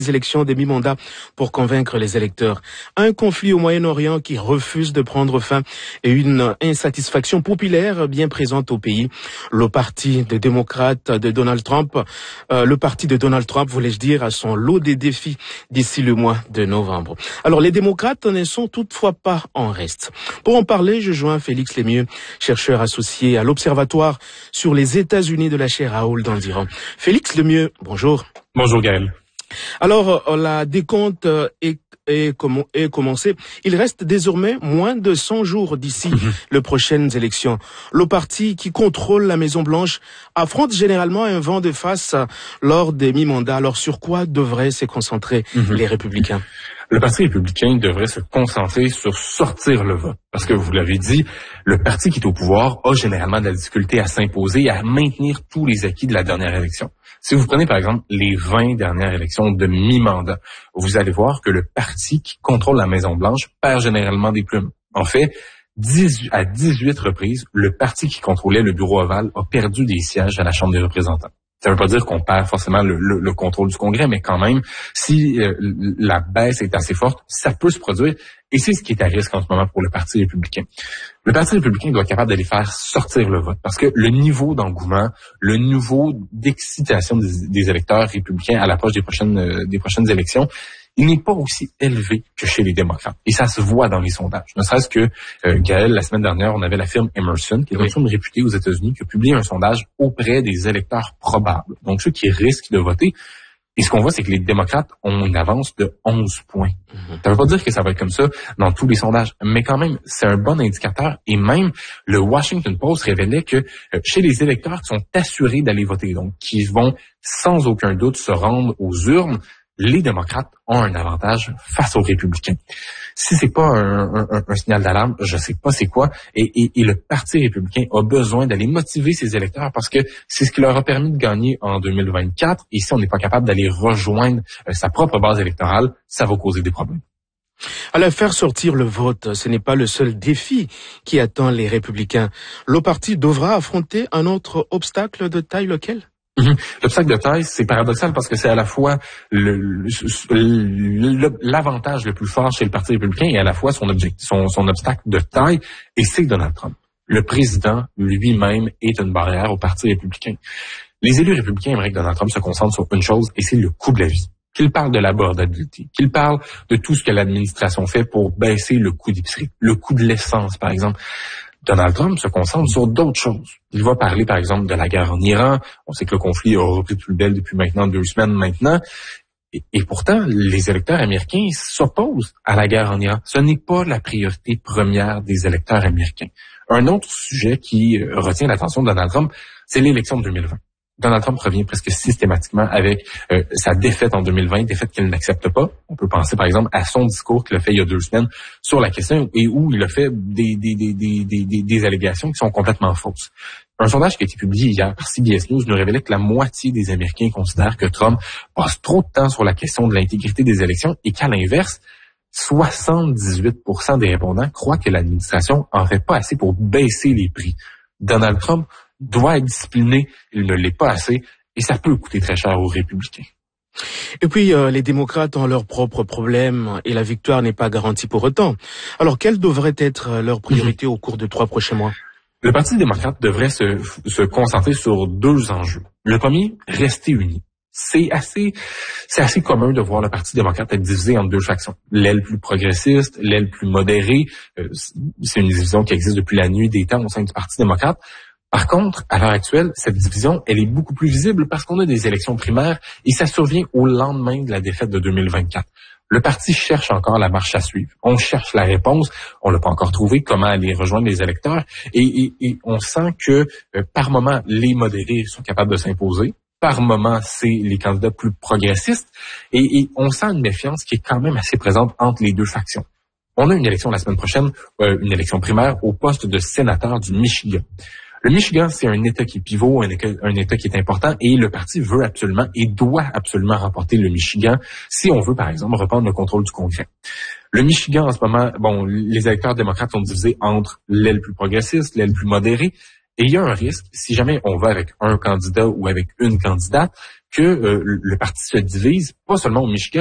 élections des mi-mandats pour convaincre les électeurs. Un conflit au Moyen-Orient qui refuse de prendre fin et une insatisfaction populaire bien présente au pays. Le parti des démocrates de Donald Trump, voulais-je dire, a son lot des défis d'ici le mois de novembre. Alors, les démocrates ne sont toutefois pas en reste. Pour en parler, je joins Félix Lemieux, chercheur associé à l'Observatoire sur les États-Unis de la chaire Raoul d'Andiran. Félix Lemieux, bonjour. Bonjour Gaël. Alors, la décompte est commencée. Il reste désormais moins de 100 jours d'ici les prochaines élections. Le parti qui contrôle la Maison-Blanche affronte généralement un vent de face lors des mi-mandats. Alors, sur quoi devraient se concentrer les républicains? Le Parti républicain devrait se concentrer sur sortir le vote. Parce que, vous l'avez dit, le parti qui est au pouvoir a généralement de la difficulté à s'imposer et à maintenir tous les acquis de la dernière élection. Si vous prenez, par exemple, les 20 dernières élections de mi-mandat, vous allez voir que le parti qui contrôle la Maison-Blanche perd généralement des plumes. En fait, à 18 reprises, le parti qui contrôlait le bureau ovale a perdu des sièges à la Chambre des représentants. Ça ne veut pas dire qu'on perd forcément le contrôle du Congrès, mais quand même, si la baisse est assez forte, ça peut se produire. Et c'est ce qui est à risque en ce moment pour le Parti républicain. Le Parti républicain doit être capable d'aller faire sortir le vote, parce que le niveau d'engouement, le niveau d'excitation des électeurs républicains à l'approche des prochaines élections, il n'est pas aussi élevé que chez les démocrates. Et ça se voit dans les sondages. Ne serait-ce que, Gaël, la semaine dernière, on avait la firme Emerson, qui est une firme réputée aux États-Unis, qui a publié un sondage auprès des électeurs probables, donc ceux qui risquent de voter. Et ce qu'on voit, c'est que les démocrates ont une avance de 11 points. Ça ne veut pas dire que ça va être comme ça dans tous les sondages, mais quand même, c'est un bon indicateur. Et même, le Washington Post révélait que chez les électeurs qui sont assurés d'aller voter, donc qui vont sans aucun doute se rendre aux urnes, les démocrates ont un avantage face aux républicains. Si c'est pas un signal d'alarme, je sais pas c'est quoi. Et le Parti républicain a besoin d'aller motiver ses électeurs parce que c'est ce qui leur a permis de gagner en 2024. Et si on n'est pas capable d'aller rejoindre sa propre base électorale, ça va causer des problèmes. Alors, faire sortir le vote, ce n'est pas le seul défi qui attend les républicains. Le parti devra affronter un autre obstacle de taille, lequel? L'obstacle de taille, c'est paradoxal parce que c'est à la fois l'avantage le plus fort chez le Parti républicain et à la fois son obstacle de taille, et c'est Donald Trump. Le président lui-même est une barrière au Parti républicain. Les élus républicains aimeraient que Donald Trump se concentre sur une chose, et c'est le coût de la vie. Qu'il parle de l'abordabilité, qu'il parle de tout ce que l'administration fait pour baisser le coût d'épicerie, le coût de l'essence, par exemple. Donald Trump se concentre sur d'autres choses. Il va parler, par exemple, de la guerre en Iran. On sait que le conflit a repris de plus belle depuis maintenant 2 semaines maintenant. Et pourtant, les électeurs américains s'opposent à la guerre en Iran. Ce n'est pas la priorité première des électeurs américains. Un autre sujet qui retient l'attention de Donald Trump, c'est l'élection de 2020. Donald Trump revient presque systématiquement avec sa défaite en 2020, défaite qu'il n'accepte pas. On peut penser par exemple à son discours qu'il a fait il y a 2 semaines sur la question et où il a fait des allégations qui sont complètement fausses. Un sondage qui a été publié hier par CBS News nous révélait que la moitié des Américains considèrent que Trump passe trop de temps sur la question de l'intégrité des élections et qu'à l'inverse, 78% des répondants croient que l'administration en fait pas assez pour baisser les prix. Donald Trump doit être discipliné, il ne l'est pas assez, et ça peut coûter très cher aux républicains. Et puis, les démocrates ont leurs propres problèmes, et la victoire n'est pas garantie pour autant. Alors, quelle devrait être leur priorité au cours de 3 prochains mois? Le Parti démocrate devrait se concentrer sur 2 enjeux. Le premier, rester uni. C'est assez commun de voir le Parti démocrate être divisé en 2 factions. L'aile plus progressiste, l'aile plus modérée. C'est une division qui existe depuis la nuit des temps au sein du Parti démocrate. Par contre, à l'heure actuelle, cette division, elle est beaucoup plus visible parce qu'on a des élections primaires et ça survient au lendemain de la défaite de 2024. Le parti cherche encore la marche à suivre. On cherche la réponse. On l'a pas encore trouvé, comment aller rejoindre les électeurs. Et on sent que, par moment, les modérés sont capables de s'imposer. Par moment, c'est les candidats plus progressistes. Et on sent une méfiance qui est quand même assez présente entre les 2 factions. On a une élection la semaine prochaine, une élection primaire au poste de sénateur du Michigan. Le Michigan, c'est un État qui est pivot, un État qui est important, et le parti veut absolument et doit absolument remporter le Michigan si on veut, par exemple, reprendre le contrôle du Congrès. Le Michigan, en ce moment, les électeurs démocrates sont divisés entre l'aile plus progressiste, l'aile plus modérée, Et il y a un risque, si jamais on va avec un candidat ou avec une candidate, que le parti se divise, pas seulement au Michigan,